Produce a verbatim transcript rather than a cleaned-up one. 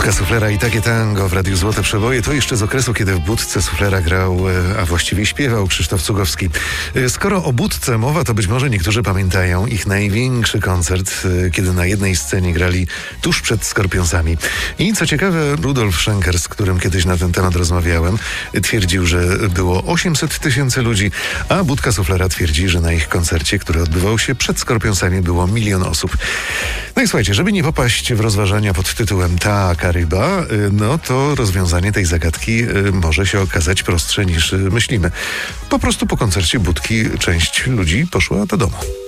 Budka Suflera i takie tango w Radiu Złote Przeboje to jeszcze z okresu, kiedy w budce Suflera grał, a właściwie śpiewał Krzysztof Cugowski. Skoro o budce mowa, to być może niektórzy pamiętają ich największy koncert, kiedy na jednej scenie grali tuż przed Skorpionsami. I co ciekawe, Rudolf Schenker, z którym kiedyś na ten temat rozmawiałem, twierdził, że było osiemset tysięcy ludzi, a Budka Suflera twierdzi, że na ich koncercie, który odbywał się przed Skorpionsami, było milion osób. No i słuchajcie, żeby nie popaść w rozważania pod tytułem ta ryba, no to rozwiązanie tej zagadki może się okazać prostsze niż myślimy. Po prostu po koncercie Budki część ludzi poszła do domu.